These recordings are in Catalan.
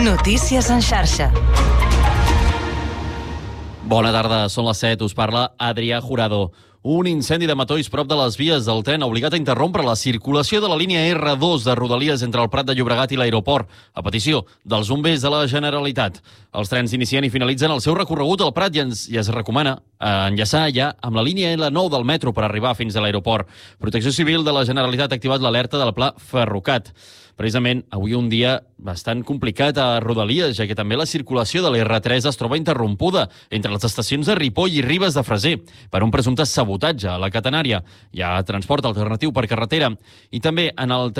Notícies en xarxa. Bona tarda, són les 7, us parla Adrià Jurado. Un incendi de matolls prop de les vies del tren ha obligat a interrompre la circulació de la línia R2 de Rodalies entre el Prat de Llobregat i l'aeroport, a petició dels bombers de la Generalitat. Els trens inicien i finalitzen el seu recorregut al Prat i es recomana enllaçar ja amb la línia L9 del metro per arribar fins a l'aeroport. Protecció Civil de la Generalitat ha activat l'alerta del Pla Ferrocat. Precisament, avui un dia bastant complicat a Rodalies, ja que també la circulació de l'R3 es troba interrompuda entre les estacions de Ripoll i Ribes de Freser per un presumpte sabotatge a la catenària. Hi ha transport alternatiu per carretera i també en el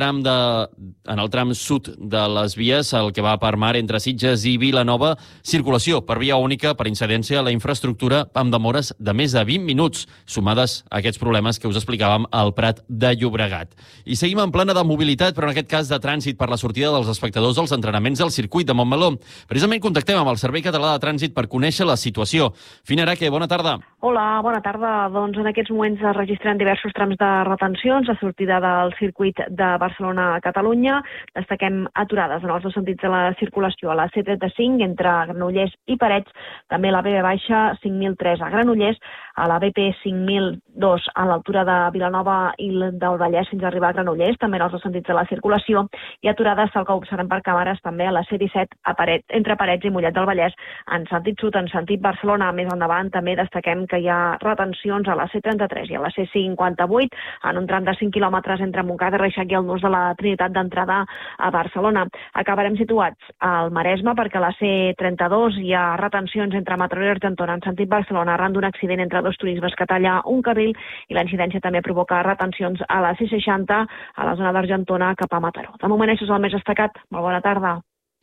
tram sud de les vies, el que va per mar entre Sitges i Vilanova, circulació per via única per incidència a la infraestructura amb demores de més de 20 minuts, sumades a aquests problemes que us explicàvem al Prat de Llobregat. I seguim en plana de mobilitat, però en aquest cas de trànsit per la sortida dels espectadors dels entrenaments del circuit de Montmeló. Precisament contactem amb el Servei Català de Trànsit per conèixer la situació. Fina Araque, bona tarda. Hola, bona tarda. Doncs en aquests moments es registren diversos trams de retencions a sortida del circuit de Barcelona a Catalunya. Destaquem aturades en els dos sentits de la circulació. A la C35 entre Granollers i Parets, també la BB baixa 5003 a Granollers, a la BP 5002 a l'altura de Vilanova i del Vallès fins a arribar a Granollers, també en els dos sentits de la circulació, i aturades, tal que observem per càmeres, també a la C17 entre Parets i Mollet del Vallès en sentit sud, en sentit Barcelona. Més endavant també destaquem que hi ha retencions a la C33 i a la C58 en un tram de 5 quilòmetres entre Montcada i Reixac i el nus de la Trinitat d'entrada a Barcelona. Acabarem situats al Maresme perquè a la C32 hi ha retencions entre Mataró i Argentona en sentit Barcelona arran d'un accident entre dos turismes que talla un carril, i la incidència també provoca retencions a la C60 a la zona d'Argentona cap a Mataró. De moment això és el més destacat. Molt bona tarda.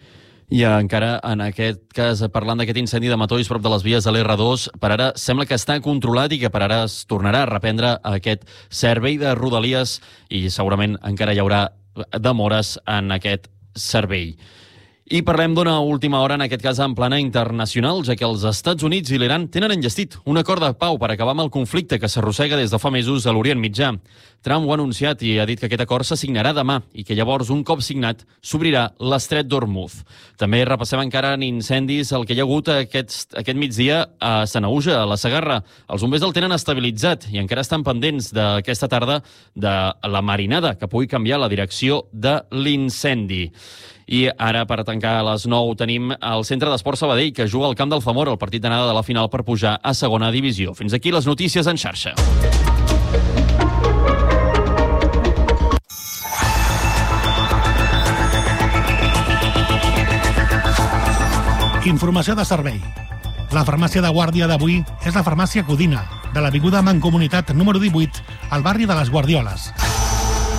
I encara en aquest cas, parlant d'aquest incendi de matolls prop de les vies de l'R2, per ara sembla que està controlat i que per ara es tornarà a reprendre aquest servei de Rodalies i segurament encara hi haurà demores en aquest servei. I parlem d'una última hora, en aquest cas en plana internacional, ja que els Estats Units i l'Iran tenen enllestit un acord de pau per acabar amb el conflicte que s'arrossega des de fa mesos a l'Orient Mitjà. Trump ho ha anunciat i ha dit que aquest acord se signarà demà i que llavors, un cop signat, s'obrirà l'estret d'Hormuz. També repassem encara en incendis el que hi ha hagut aquest migdia a Sanaüja, a la Segarra. Els bombers el tenen estabilitzat i encara estan pendents d'aquesta tarda de la marinada que pugui canviar la direcció de l'incendi. I ara, per tancar a les 9, tenim el Centre d'Esport Sabadell, que juga al camp del Famor el partit d'anada de la final per pujar a segona divisió. Fins aquí les notícies en xarxa. Informació de servei. La farmàcia de guàrdia d'avui és la farmàcia Codina, de l'avinguda Mancomunitat número 18, al barri de les Guardioles.